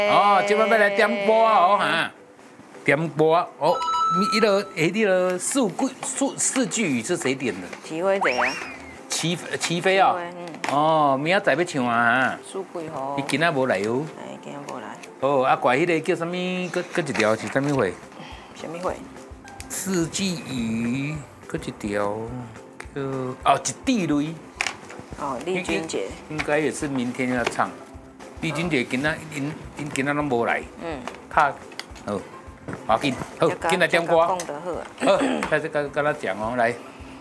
哦，今晚要来点歌哦哈，点歌哦。你的四句语是谁点的？ 齐辉姐啊， 齐飞啊。哦，明仔载要唱啊。 输几号？ 伊今仔无来哦。 哎，今仔无来。 哦，啊，怪迄个叫什么？搁一条是什么会？ 什么会？ 四季鱼，搁一条叫一滴泪。 哦，丽君姐。 应该也是明天要唱。丽君姐今仔今仔拢无来。卡哦，要紧，好，进来点歌。 讲得好啊。 好，开始跟他讲哦，来，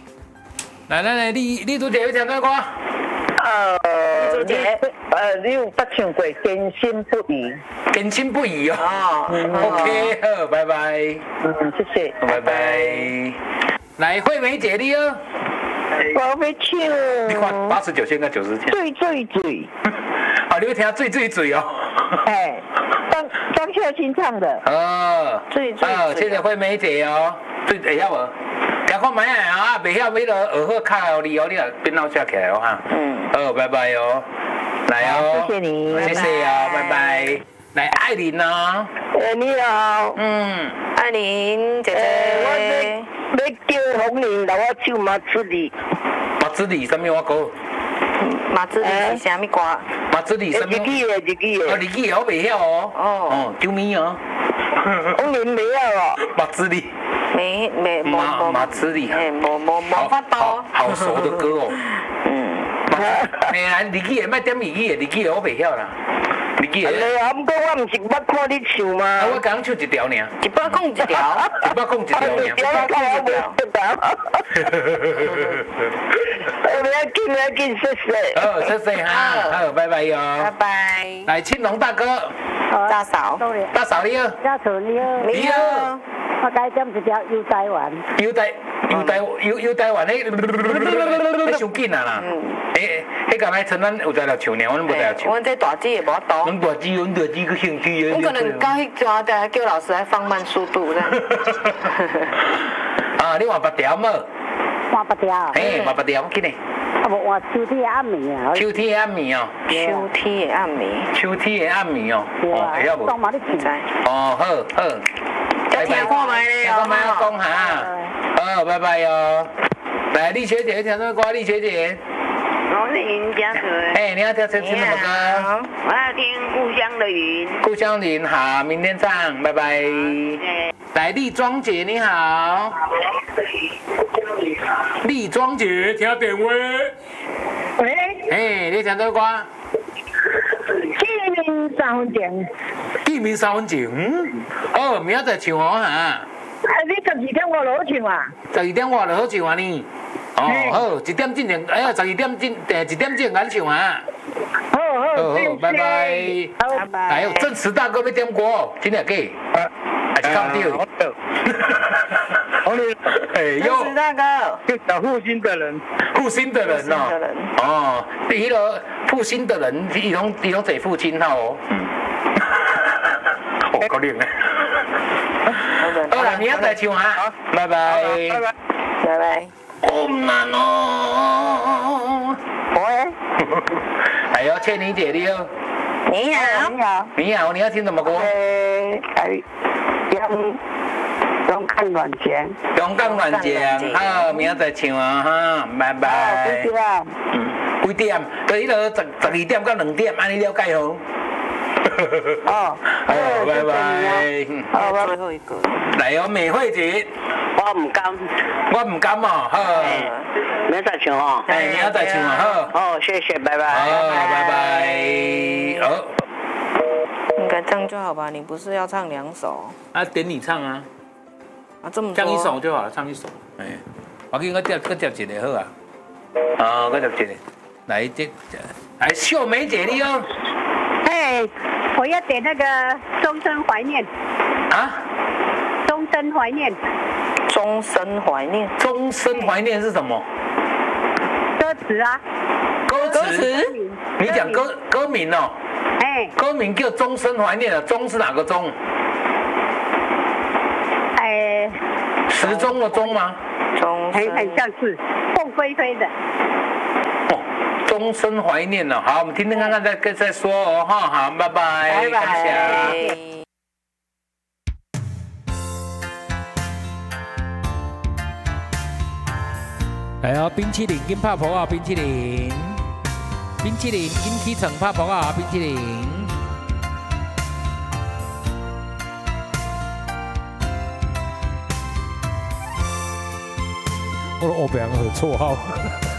丽珠姐要唱咩歌？ 丽珠姐， 你有捌唱过《坚信不疑》？ 坚信不疑哦。OK， 好，拜拜。 谢谢， 拜拜。来，惠美姐你哦。 我要唱。 你看89线跟90线。 醉。 啊，你要听醉哦。 哎，张秀清唱的。 醉。 谢谢惠美姐哦。会晓无？听看卖啊，袂晓要就学好卡你哦，你也变老写起来哦哈。好，拜拜哦。来哦， 谢谢你， 谢谢哦，拜拜。来，艾琳哦。 你好。 艾琳姐姐。 我要叫红玲来我唱马子里。 马子里什么我讲？ 马子里是啥物歌？ 马子里什么？ 日语的。 日语的我袂晓哦。救命哦！ 红玲袂晓哦。 马子里。马子里。 无法度。 好熟的歌哦。日语的，莫点日语的，日语的我袂晓啦。日语的。 啊，不过我唔是捌看你唱吗？ 我刚唱一条尔。 一百讲一条。 一百讲一条尔。 不要紧，谢谢。 好，谢谢哈，好，拜拜哟。 拜拜。 来，青龙大哥。 大嫂。 大嫂你好。 家属你好。 你好。 我该点一条游台湾。 游台湾，迄伤紧啊啦。迄个来趁咱有在了唱呢，阮无在了唱。 阮这大姐也无法度。 阮大姐个兴趣。 阮可能到迄阵在叫老师来放慢速度这样。 啊，你换别条无？ 换别条。 嘿，换别条，紧嘞。 啊无换秋天的暗暝啊。 秋天的暗暝哦。 秋天的暗暝。 秋天的暗暝哦。会晓无？ 当嘛你唱。 哦，好。 再听看卖咧哦。 听看卖讲哈。好，拜拜哟。来，丽学姐，听什么歌？丽学姐。 红玲家属。 哎，你要听什么歌？ 我要听《故乡的云》。 故乡的云，好，明天唱，拜拜。来，丽庄姐你好。丽庄姐，听电话。 喂。 哎，你听什么歌？ 见面3分钟。 见面3分钟。哦，明仔载唱哦哈。 你12点我落唱啊 ？12点我就好唱啊呢。哦，好，1点进前，哎呀，1点进敢唱啊。 好， 拜拜。 好，拜拜。 来，正池大哥要点歌哦，真的假？还是讲对？ 红玲。 哎呦。 正池大哥。 就找负心的人。 负心的人哦。哦，第一个负心的人，伊拢做父亲哦。哦，够厉害。好了，明仔再唱啊。拜拜。 拜拜。 好难哦。 喂。 哎呦，倩妮姐你好。 你好。 你要听什么歌？ 勇敢乱讲。 勇敢乱讲，好，明仔再唱啊哈，拜拜。几点？就迄个12点到2点，安尼了解好。 哦。 好，拜拜。 好，最后一个。 来哦，美惠姐。 我唔甘哦，好。 明仔唱哦。 哎，明仔再唱啊，好。 哦，谢谢，拜拜。 好，拜拜。好。 应该这样就好吧？你不是要唱2首？ 啊，点你唱啊。 这么多。 唱一首就好了，唱一首。哎，我给我调一个好啊。我调一个。来，来，秀梅姐你好。 哎，我要点那个《终身怀念》。 啊？ 终身怀念。 终身怀念。 终身怀念是什么？ 歌词啊。 歌词？你讲歌名哦。 哎。 歌名叫终身怀念的，终是哪个终？ 哎。 时钟的钟吗？ 钟。 很像是凤飞飞的。 哦， 终身怀念了。好，我们听听看看再说哦哈。好，拜拜， 拜拜感谢。来哦，冰淇淋跟泡泡啊，冰淇淋，冰淇淋跟起床泡泡啊，冰淇淋。我的后边有绰号。